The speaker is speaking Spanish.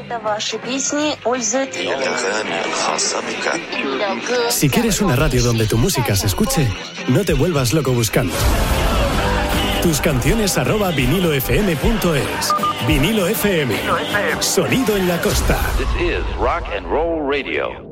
Si quieres una radio donde tu música se escuche, no te vuelvas loco buscando. Tus canciones @vinilofm.es. Vinilo FM. Sonido en la costa. This is Rock and Roll Radio.